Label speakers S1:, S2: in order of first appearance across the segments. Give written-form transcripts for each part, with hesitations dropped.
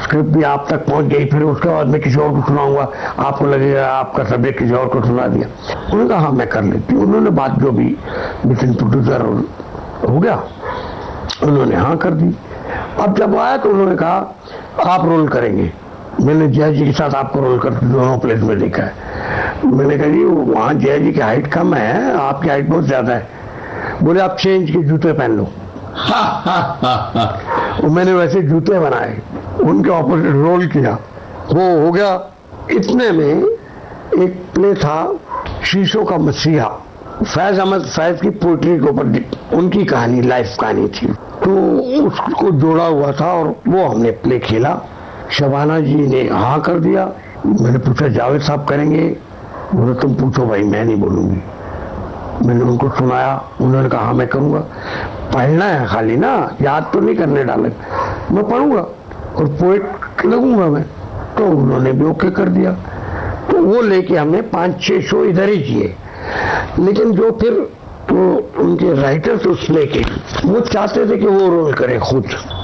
S1: Script भी आप तक पहुंच गई, फिर उसके बाद मैं किसी और को सुनाऊंगा, आपको लगेगा आपका सब्जेक्ट किसी और को सुना दिया। उन्होंने कहा हाँ मैं कर लेती हूँ। उन्होंने बात जो भी विद प्रोड्यूसर हो गया, उन्होंने हाँ कर दी। अब जब आया तो उन्होंने कहा आप रोल करेंगे। मैंने जय जी के साथ आपको रोल करते दोनों प्लेस में देखा है। मैंने कहा जी वहाँ जय जी की हाइट कम है, आपकी हाइट बहुत ज्यादा है। बोले आप 6 इंच के जूते पहन लो। मैंने वैसे जूते बनाए, उनके ऑपोजिट रोल किया, वो हो गया। इतने में एक प्ले था शीशों का मसीहा, फैज अहमद फैज की पोइट्री के ऊपर उनकी कहानी, लाइफ कहानी थी, तो उसको जोड़ा हुआ था और वो हमने प्ले खेला। शबाना जी ने हाँ कर दिया। मैंने पूछा जावेद साहब करेंगे? बोले तुम पूछो भाई, मैं नहीं बोलूंगी। मैंने उनको सुनाया, उन्होंने कहा हाँ मैं करूंगा। पढ़ना है खाली ना, याद तो नहीं करने डाले, मैं पढ़ूंगा और पोएट लगूंगा मैं। तो उन्होंने भी ओके कर दिया। तो वो लेके हमने 5-6 शो इधर ही किए। लेकिन जो फिर तो उनके राइटर्स उस प्ले के वो चाहते थे कि वो रोल करे खुद।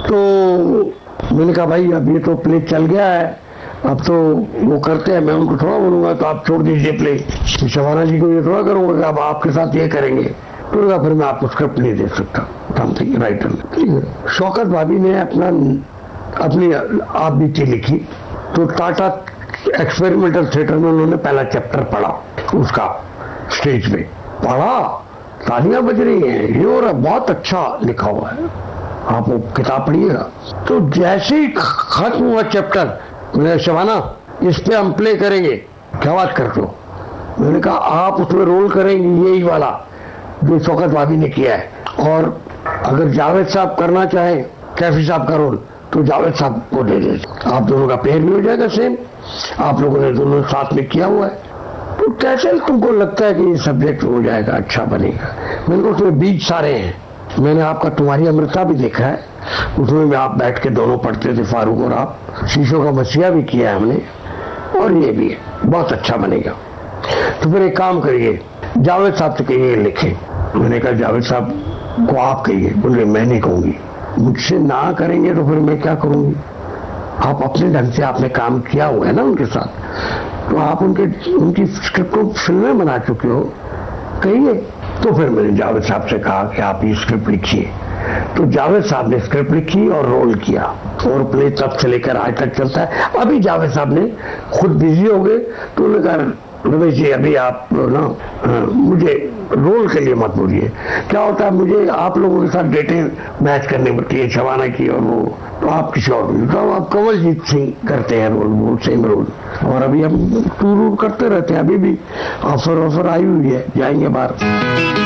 S1: तो मैंने कहा भाई अब ये तो प्ले चल गया है, अब तो वो करते हैं, मैं उनको थोड़ा बोलूंगा तो आप छोड़ दीजिए प्ले। शबाना जी को ये थोड़ा करूंगा कि अब आपके साथ ये करेंगे, तो फिर मैं आपको स्क्रिप्ट नहीं दे सकता राइटर। ठीक है। शौकत भाभी ने अपनी आप बीती लिखी, तो टाटा एक्सपेरिमेंटल थिएटर में उन्होंने पहला चैप्टर पढ़ा, उसका स्टेज पे पढ़ा, तालियां बज रही हैं, ये और बहुत अच्छा लिखा हुआ है, आप वो किताब पढ़िएगा। तो जैसे ही खत्म हुआ चैप्टर, मैंने शबाना इस पे हम प्ले करेंगे, क्या बात करते हो? मैंने कहा आप उसमें रोल करेंगे यही वाला जो शौकत भाभी ने किया है, और अगर जावेद साहब करना चाहे कैफी साहब का रोल तो जावेद साहब को दे दे, आप दोनों का पेयर भी हो जाएगा सेम, आप लोगों ने दोनों साथ में किया हुआ है। तो कैसे तुमको लगता है कि ये सब्जेक्ट हो जाएगा, अच्छा बनेगा? मैंने कहा उसमें बीज सारे हैं। मैंने आपका तुम्हारी अमृता भी देखा है, उसमें भी आप बैठ के दोनों पढ़ते थे, फारूक और आप। शीशों का मसीहा भी किया है हमने, और ये भी है, बहुत अच्छा बनेगा। तो फिर एक काम करिए, जावेद साहब से कहिए लिखे। मैंने कहा जावेद साहब को आप कहिए। बोले मैं नहीं कहूंगी, मुझसे ना करेंगे तो फिर मैं क्या करूंगी? आप अपने ढंग से आपने काम किया हुआ है ना उनके साथ, तो आप उनकी स्क्रिप्ट को फिल्में बना चुके हो, कहिए। तो फिर मैंने जावेद साहब से कहा कि आप ये स्क्रिप्ट लिखिए। तो जावेद साहब ने स्क्रिप्ट लिखी और रोल किया, और प्ले तब से लेकर आज तक चलता है। अभी जावेद साहब ने खुद बिजी हो गए, तो उन्होंने कहा रमेश जी अभी आप ना मुझे रोल के लिए मत बोलिए। क्या होता है, मुझे आप लोगों के साथ डेटें मैच करने पड़ती है, शबाना की और वो, तो आप किसी और तो आप कमलजीत सिंह करते हैं रोल, वो सेम रोल। और अभी हम टूर करते रहते हैं, अभी भी ऑफर आई हुई है, जाएंगे बाहर।